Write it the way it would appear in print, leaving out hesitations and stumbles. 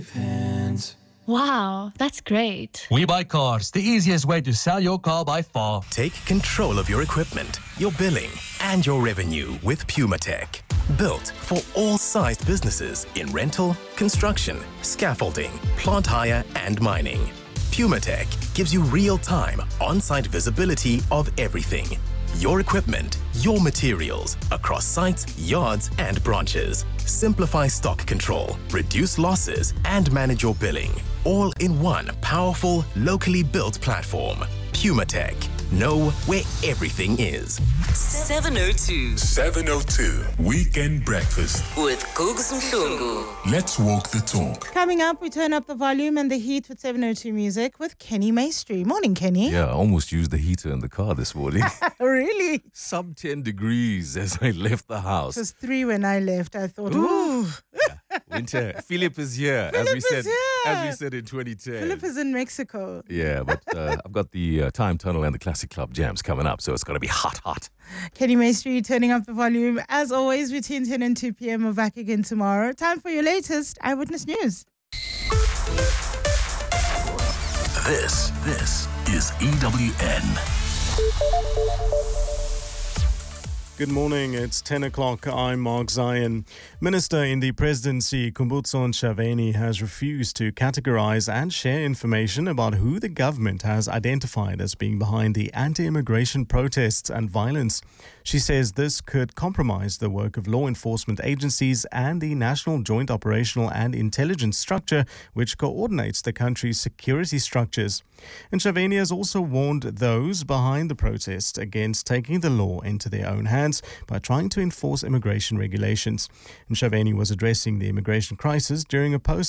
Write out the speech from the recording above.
Wow, that's great. We Buy Cars, the easiest way to sell your car by far. Take control of your equipment, your billing, and your revenue with PumaTech. Built for all sized businesses in rental, construction, scaffolding, plant hire, and mining. PumaTech gives you real-time, on-site visibility of everything. Your equipment, your materials, across sites, yards, and branches. Simplify stock control, reduce losses, and manage your billing. All in one powerful, locally built platform. PumaTech. Know where everything is. 702. 702 Weekend Breakfast With Gugs Mhlungu. Let's walk the talk. Coming up, we turn up the volume and the heat with 702 Music with Kenny Maestri. Morning, Kenny. Yeah, I almost used the heater in the car this morning. Really? Sub 10 degrees as I left the house. It was 3 when I left. I thought, ooh. Winter. Philip is here, Philip as we said. is here. As we said in 2010. Philip is in Mexico. Yeah, but I've got the Time Tunnel and the Classic Club jams coming up, so it's going to be hot. Kenny Maestri turning up the volume. As always, between 10 and 2 p.m. We're back again tomorrow. Time for your latest Eyewitness News. This is EWN. Good morning, it's 10 o'clock. I'm Mark Zion. Minister in the presidency, Kumbutso Ntshavheni, has refused to categorize and share information about who the government has identified as being behind the anti-immigration protests and violence. She says this could compromise the work of law enforcement agencies and the National Joint Operational and Intelligence Structure, which coordinates the country's security structures. Ntshavheni has also warned those behind the protest against taking the law into their own hands by trying to enforce immigration regulations. Ntshavheni was addressing the immigration crisis during a post